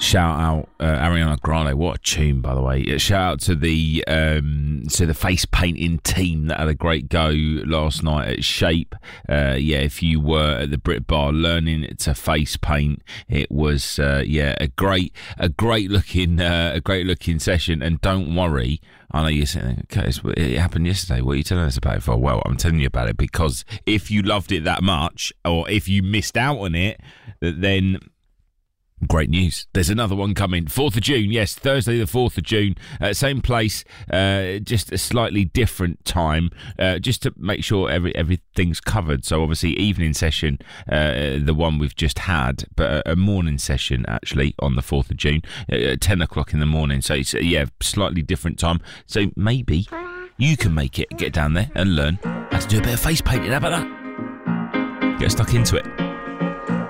Shout out Ariana Grande. What a tune, by the way. Shout out to the face painting team that had a great go last night at Shape. If you were at the Brit Bar learning to face paint, it was a great looking session. And don't worry, I know you're saying, okay, it happened yesterday. What are you telling us about it for? Well, I'm telling you about it because if you loved it that much, or if you missed out on it, then great news. There's another one coming. 4th of June, yes, Thursday the 4th of June. Same place, just a slightly different time, just to make sure everything's covered. So obviously evening session, the one we've just had, but a morning session actually on the 4th of June, at 10 o'clock in the morning. So it's, slightly different time. So maybe you can make it, get down there and learn how to do a bit of face painting. How about that? Get stuck into it.